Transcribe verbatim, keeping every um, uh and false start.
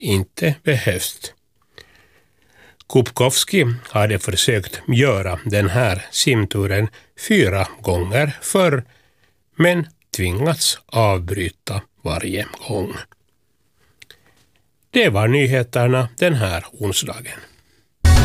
inte behövt. Kupkowski hade försökt göra den här simturen fyra gånger förr, men tvingats avbryta varje gång. Det var nyheterna den här onsdagen.